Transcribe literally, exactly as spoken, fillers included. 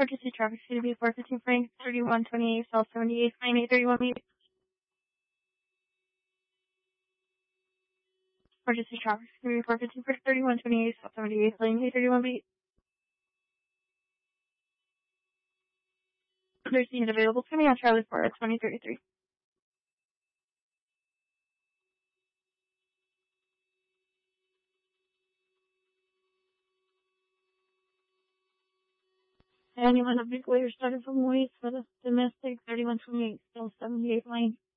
Emergency traffic C B four fifteen Frank thirty-one twenty-eight South seventy-eight nine eight thirty-one B. Emergency traffic C B four fifteen Frank thirty-one twenty-eight South seventy-eight nine eight thirty-one B. There's unit available to me on Charlie four at twenty thirty-three. Anyone of big waiter started from Waste for the domestic thirty-one twenty-eight South seventy-eight lane.